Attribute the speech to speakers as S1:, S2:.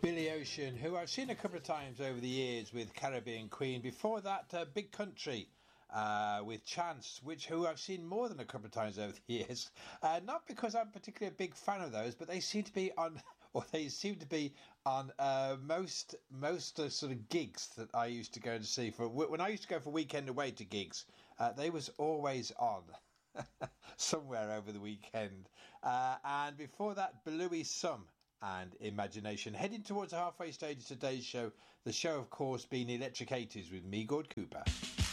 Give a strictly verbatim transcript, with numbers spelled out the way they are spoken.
S1: Billy Ocean, who I've seen a couple of times over the years with Caribbean Queen. Before that, uh, Big Country uh, with Chance, which who I've seen more than a couple of times over the years. Uh, not because I'm particularly a big fan of those, but they seem to be on, or they seem to be on uh, most most uh, sort of gigs that I used to go and see. For when I used to go for weekend away to gigs, uh, they was always on. Somewhere over the weekend. Uh, and before that, Bluey Sum and Imagination. Heading towards the halfway stage of today's show. The show, of course, being Electric eighties with me, Gord Cooper.